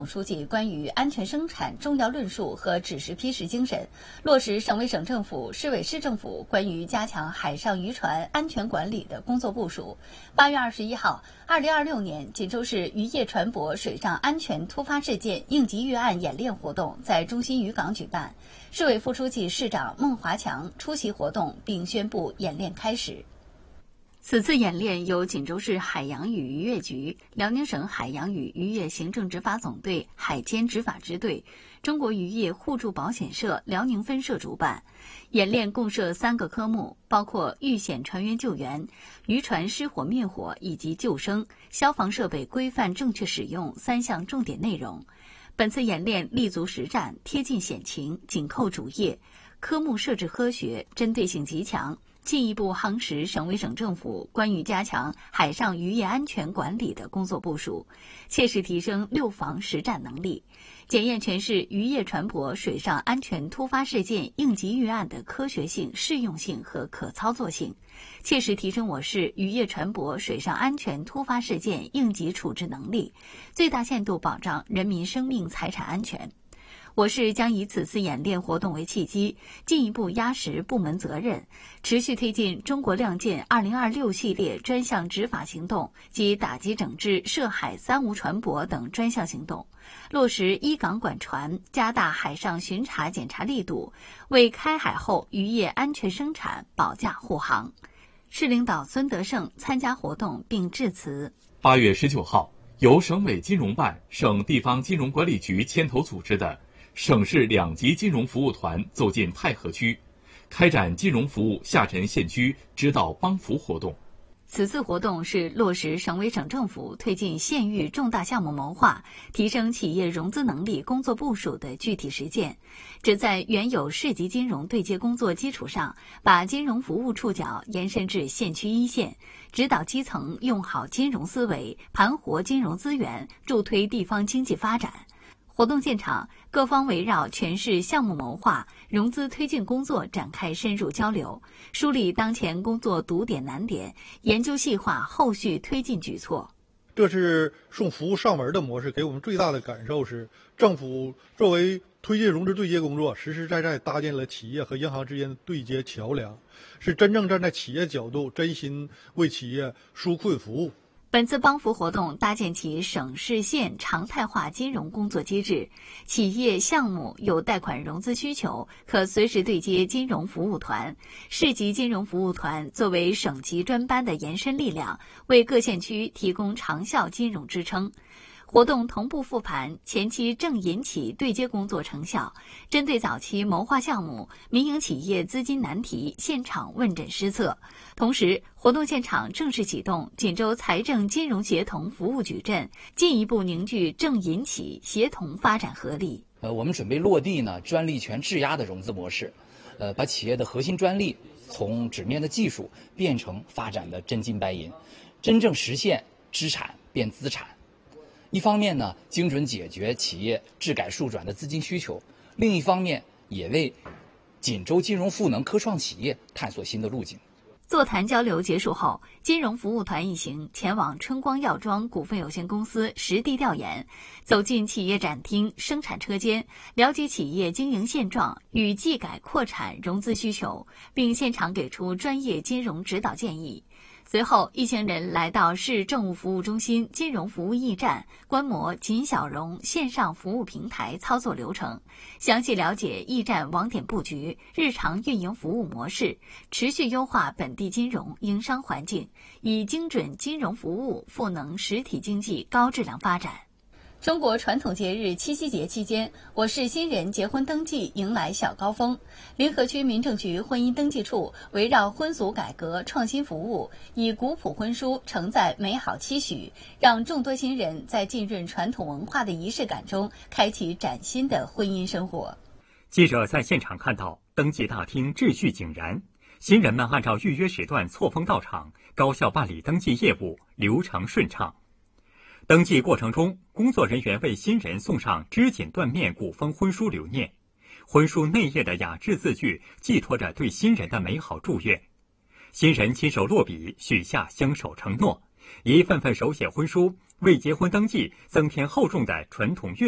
总书记关于安全生产重要论述和指示批示精神，落实省委省政府、市委市政府关于加强海上渔船安全管理的工作部署。8月21号，2026年锦州市渔业船舶水上安全突发事件应急预案演练活动在中心渔港举办，市委副书记、市长孟华强出席活动并宣布演练开始。此次演练由锦州市海洋与渔业局、辽宁省海洋与渔业行政执法总队海监执法支队、中国渔业互助保险社辽宁分社主办。演练共设3个科目，包括遇险船员救援、渔船失火灭火以及救生、消防设备规范正确使用3项重点内容。本次演练立足实战，贴近险情，紧扣主业，科目设置科学，针对性极强，进一步夯实省委省政府关于加强海上渔业安全管理的工作部署，切实提升6防实战能力，检验全市渔业船舶水上安全突发事件应急预案的科学性、适用性和可操作性，切实提升我市渔业船舶水上安全突发事件应急处置能力，最大限度保障人民生命财产安全。我市将以此次演练活动为契机，进一步压实部门责任，持续推进中国亮剑2026系列专项执法行动及打击整治涉海三无船舶等专项行动，落实依港管船，加大海上巡查检查力度，为开海后渔业安全生产保驾护航。市领导孙德胜参加活动并致辞。 8月19号，由省委金融办、省地方金融管理局牵头组织的省市2级金融服务团走进太河区，开展金融服务下沉县区指导帮扶活动。 此次活动是落实省委省政府推进县域重大项目谋划、提升企业融资能力工作部署的具体实践，旨在原有市级金融对接工作基础上，把金融服务触角延伸至县区一线，指导基层用好金融思维，盘活金融资源，助推地方经济发展。活动现场，各方围绕全市项目谋划、融资推进工作展开深入交流，梳理当前工作堵点难点，研究细化后续推进举措。 这是送服务上门的模式，给我们最大的感受是，政府作为推进融资对接工作，实实在在搭建了企业和银行之间的对接桥梁，是真正站在企业角度，真心为企业纾困服务。 本次帮扶活动搭建起省市县常态化金融工作机制，企业项目有贷款融资需求，可随时对接金融服务团。市级金融服务团作为省级专班的延伸力量，为各县区提供长效金融支撑。活动同步复盘前期正银企对接工作成效，针对早期谋划项目、民营企业资金难题现场问诊施策。同时，活动现场正式启动锦州财政金融协同服务矩阵，进一步凝聚正银企协同发展合力。 我们准备落地专利权质押的融资模式，把企业的核心专利从纸面的技术变成发展的真金白银，真正实现知产变资产。一方面精准解决企业质改数转的资金需求，另一方面也为锦州金融赋能科创企业探索新的路径。 座谈交流结束后，金融服务团一行前往春光药妆股份有限公司实地调研，走进企业展厅、生产车间，了解企业经营现状与技改扩产融资需求，并现场给出专业金融指导建议。随后，一行人来到市政务服务中心金融服务驿站，观摩锦小融线上服务平台操作流程，详细了解驿站网点布局、日常运营服务模式，持续优化本地金融营商环境，以精准金融服务赋能实体经济高质量发展。中国传统节日七夕节期间，我市新人结婚登记迎来小高峰。临河区民政局婚姻登记处围绕婚俗改革创新服务，以古朴婚书承载美好期许，让众多新人在浸润传统文化的仪式感中，开启崭新的婚姻生活。 记者在现场看到，登记大厅秩序井然，新人们按照预约时段错峰到场，高效办理登记业务，流程顺畅。登记过程中，工作人员为新人送上织锦缎面古风婚书留念，婚书内页的雅致字句寄托着对新人的美好祝愿。新人亲手落笔，许下相守承诺，一份份手写婚书为结婚登记增添厚重的传统阅